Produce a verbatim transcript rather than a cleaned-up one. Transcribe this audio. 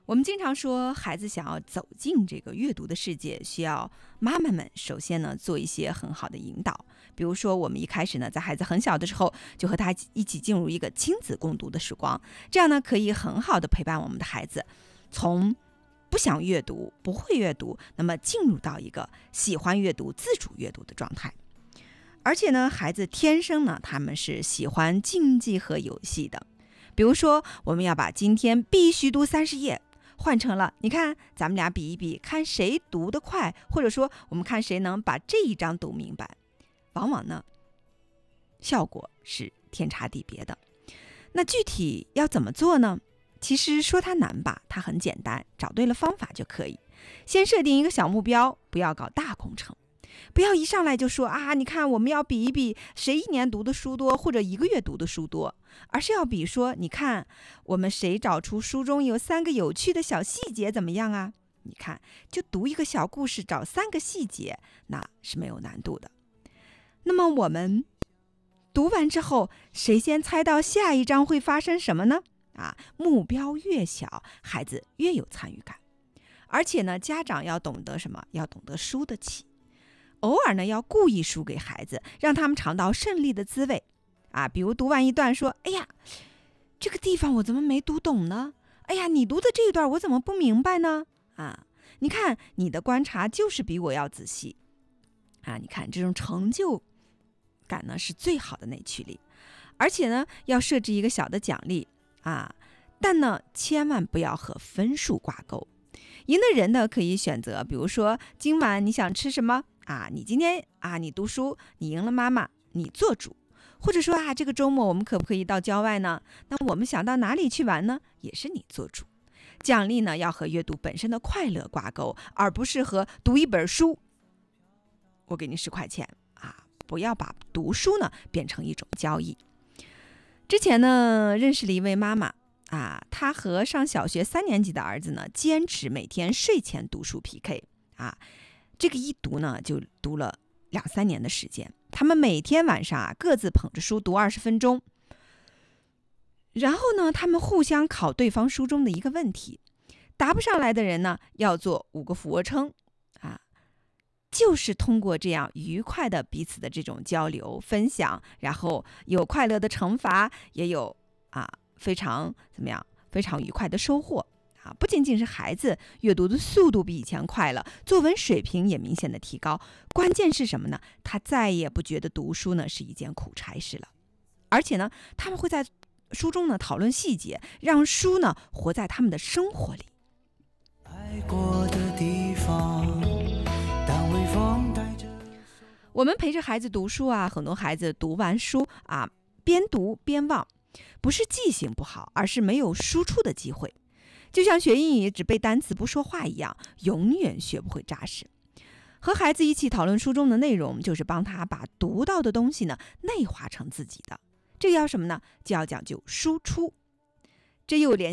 我们经常说，孩子想要走进这个阅读的世界，需要妈妈们首先呢做一些很好的引导。比如说，我们一开始呢，在孩子很小的时候，就和他一起进入一个亲子共读的时光，这样呢可以很好的陪伴我们的孩子，从不想阅读、不会阅读，那么进入到一个喜欢阅读、自主阅读的状态。而且呢，孩子天生呢，他们是喜欢竞技和游戏的。比如说，我们要把今天必须读三十页换成了，你看咱们俩比一比，看谁读得快，或者说我们看谁能把这一章读明白，往往呢效果是天差地别的。那具体要怎么做呢？其实说它难吧，它很简单，找对了方法就可以。先设定一个小目标，不要搞大工程，不要一上来就说啊，你看我们要比一比谁一年读的书多，或者一个月读的书多，而是要比说，你看我们谁找出书中有三个有趣的小细节怎么样啊？你看，就读一个小故事，找三个细节，那是没有难度的。那么我们读完之后，谁先猜到下一章会发生什么呢？啊，目标越小，孩子越有参与感。而且呢，家长要懂得什么？要懂得输得起。偶尔呢，要故意输给孩子，让他们尝到胜利的滋味啊！比如读完一段说，哎呀，这个地方我怎么没读懂呢？哎呀，你读的这一段我怎么不明白呢？啊，你看你的观察就是比我要仔细啊！你看这种成就感呢是最好的内驱力。而且呢，要设置一个小的奖励啊，但呢千万不要和分数挂钩。赢的人呢可以选择，比如说今晚你想吃什么啊？你今天啊你读书，你赢了妈妈，你做主。或者说啊，这个周末我们可不可以到郊外呢？那我们想到哪里去玩呢？也是你做主。奖励呢要和阅读本身的快乐挂钩，而不是和读一本书我给你十块钱啊！不要把读书呢变成一种交易。之前呢认识了一位妈妈啊，她和上小学三年级的儿子呢坚持每天睡前读书 P K 啊，这个一读呢就读了两三年的时间。他们每天晚上啊各自捧着书读二十分钟，然后呢他们互相考对方书中的一个问题，答不上来的人呢要做五个俯卧撑啊，就是通过这样愉快的彼此的这种交流分享，然后有快乐的惩罚，也有啊非常怎么样非常愉快的收获啊！不仅仅是孩子阅读的速度比以前快了，作文水平也明显的提高。关键是什么呢？他再也不觉得读书呢是一件苦差事了，而且呢，他们会在书中呢讨论细节，让书呢活在他们的生活里。 爱过的地方，当微风带着我们陪着孩子读书啊，很多孩子读完书啊，边读边忘，不是记性不好，而是没有输出的机会。就像学英语只背单词不说话一样，永远学不会扎实。和孩子一起讨论书中的内容，就是帮他把读到的东西呢内化成自己的。这个要什么呢？就要讲究输出。这又联